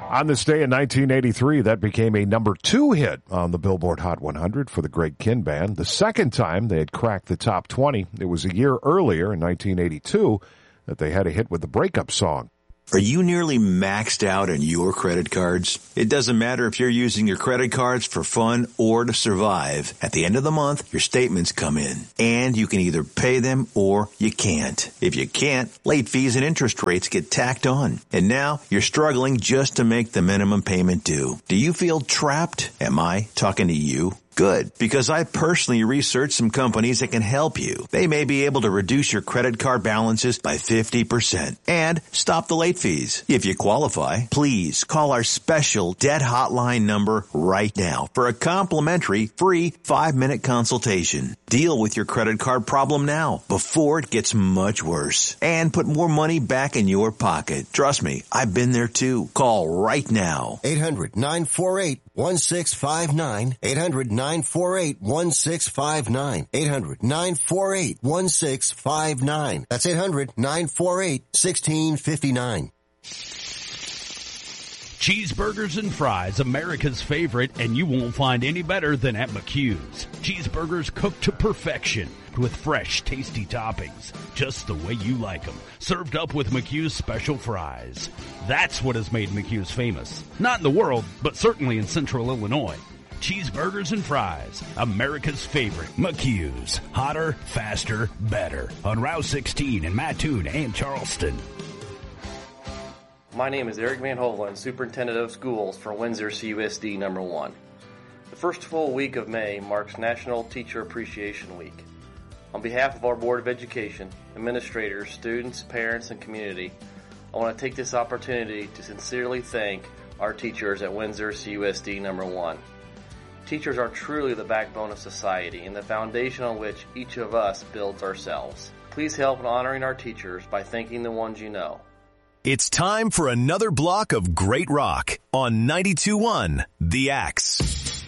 On this day in 1983, that became a number 2 hit on the Billboard Hot 100 for the Greg Kihn Band. The second time they had cracked the top 20. It was a year earlier, in 1982, that they had a hit with the breakup song. Are you nearly maxed out on your credit cards? It doesn't matter if you're using your credit cards for fun or to survive. At the end of the month, your statements come in, and you can either pay them or you can't. If you can't, late fees and interest rates get tacked on. And now you're struggling just to make the minimum payment due. Do you feel trapped? Am I talking to you? Good, because I personally researched some companies that can help you. They may be able to reduce your credit card balances by 50% and stop the late fees. If you qualify, please call our special debt hotline number right now for a complimentary free 5-minute consultation. Deal with your credit card problem now before it gets much worse and put more money back in your pocket. Trust me, I've been there too. Call right now. 800-948-1659. 800-948-1659. 800-948-1659. That's 800-948-1659. Cheeseburgers and fries, America's favorite, and you won't find any better than at McHugh's. Cheeseburgers cooked to perfection with fresh, tasty toppings, just the way you like them, served up with McHugh's special fries. That's what has made McHugh's famous. Not in the world, but certainly in Central Illinois. Cheeseburgers and fries, America's favorite, McHugh's. Hotter, faster, better. On Route 16 in Mattoon and Charleston. My name is Eric Van Holen, Superintendent of Schools for Windsor CUSD number 1. The first full week of May marks National Teacher Appreciation Week. On behalf of our Board of Education, administrators, students, parents, and community, I want to take this opportunity to sincerely thank our teachers at Windsor CUSD number 1. Teachers are truly the backbone of society and the foundation on which each of us builds ourselves. Please help in honoring our teachers by thanking the ones you know. It's time for another block of great rock on 92.1 The Axe.